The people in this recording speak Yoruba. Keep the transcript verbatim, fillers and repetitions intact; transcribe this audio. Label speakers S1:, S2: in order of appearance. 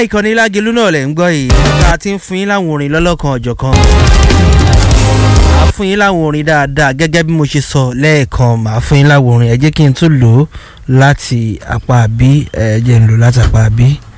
S1: ìkànnì Lágelú náà lẹ̀ ń gbọ́ yìí ká ti ń fún yín láwọn orin lọ́lọ́kan ọ̀jọ̀kan. Màá fún yín láwọn orin dáadáa gẹ́gẹ́ bí mo ṣe sọ lẹ́ẹ̀kan. Màá fún yín láwọn orin ẹ jẹ́ kí n tún lò ó láti apá àbí ẹ jẹ́ n lò láti apá àbí.